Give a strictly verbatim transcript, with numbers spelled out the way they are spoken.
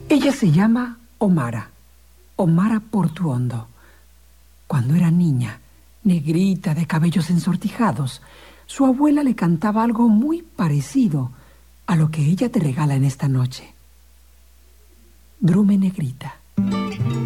Ella se llama Omara, Omara Portuondo. Cuando era niña, negrita, de cabellos ensortijados, su abuela le cantaba algo muy parecido a lo que ella te regala en esta noche. Drume negrita.